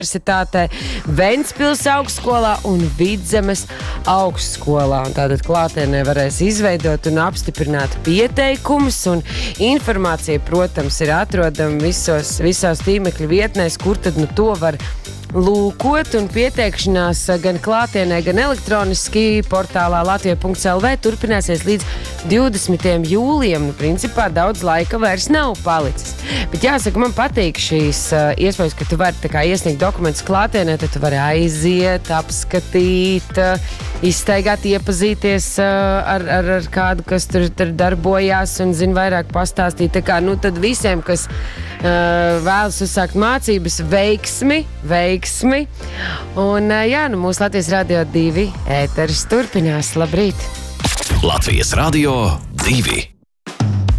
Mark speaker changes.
Speaker 1: Universitātē, Ventspils augstskolā un Vidzemes augstskolā. Un tātad klātienē varēs izveidot un apstiprināt pieteikumus, un informācija, protams, ir atrodama visās tīmekļa vietnēs, kur tad to var lūkot, un pieteikšanās gan klātienē, gan elektroniski portālā latvija.lv turpināsies līdz 20. jūlijam. Principā daudz laika vairs nav palicis. Bet jāsaka, man patīk šīs iespējas, ka tu vari tā kā iesniegt dokumentus klātienē, tad tu vari aiziet, apskatīt, izstaigāt, iepazīties ar kādu, kas tur darbojās un zina vairāk pastāstīt. Tā kā, tad visiem, kas vēlas uzsākt mācības, veiksmi. Un mūsu Latvijas Radio 2 ēteris turpinās. Labrīt!
Speaker 2: Latvijas Radio 2